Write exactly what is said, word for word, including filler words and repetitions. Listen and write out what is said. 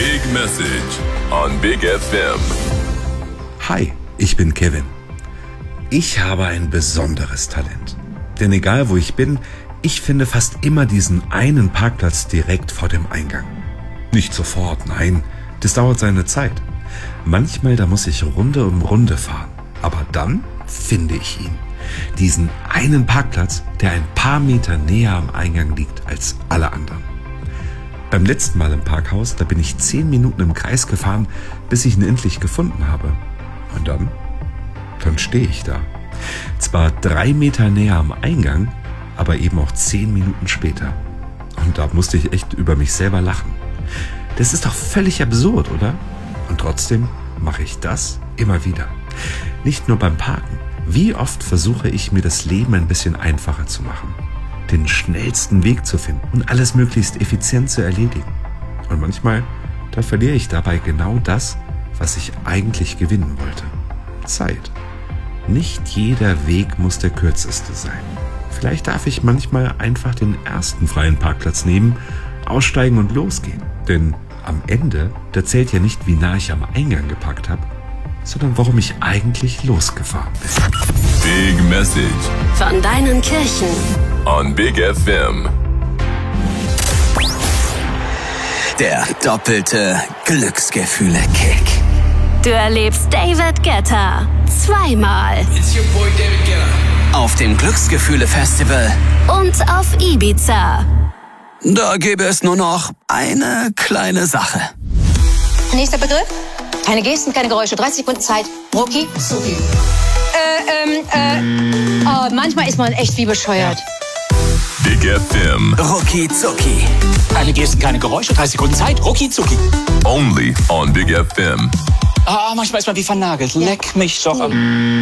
Big Message on Big F M. Hi, ich bin Kevin. Ich habe ein besonderes Talent. Denn egal wo ich bin, ich finde fast immer diesen einen Parkplatz direkt vor dem Eingang. Nicht sofort, nein, das dauert seine Zeit. Manchmal, da muss ich Runde um Runde fahren. Aber dann finde ich ihn. Diesen einen Parkplatz, der ein paar Meter näher am Eingang liegt als alle anderen. Beim letzten Mal im Parkhaus, da bin ich zehn Minuten im Kreis gefahren, bis ich ihn endlich gefunden habe. Und dann? Dann stehe ich da. Zwar drei Meter näher am Eingang, aber eben auch zehn Minuten später. Und da musste ich echt über mich selber lachen. Das ist doch völlig absurd, oder? Und trotzdem mache ich das immer wieder. Nicht nur beim Parken. Wie oft versuche ich, mir das Leben ein bisschen einfacher zu machen, den schnellsten Weg zu finden und alles möglichst effizient zu erledigen. Und manchmal, da verliere ich dabei genau das, was ich eigentlich gewinnen wollte. Zeit. Nicht jeder Weg muss der kürzeste sein. Vielleicht darf ich manchmal einfach den ersten freien Parkplatz nehmen, aussteigen und losgehen. Denn am Ende, da zählt ja nicht, wie nah ich am Eingang geparkt habe, sondern warum ich eigentlich losgefahren bin. Big Message von deinen Kirchen on Big F M. Der doppelte Glücksgefühle-Kick. Du erlebst David Guetta zweimal. It's your boy David Guetta. Auf dem Glücksgefühle-Festival Und auf Ibiza. Da gäbe es nur noch eine kleine Sache. Nächster Begriff. Keine Gesten, keine Geräusche. dreißig Sekunden Zeit. Rucki zucki. Äh, ähm, äh. Oh, manchmal ist man echt wie bescheuert. Big F M. Rucki zucki. Keine Gesten, keine Geräusche, dreißig Sekunden Zeit. Rucki zucki. Only on Big F M. Ah, manchmal ist man wie vernagelt. Leck mich doch am...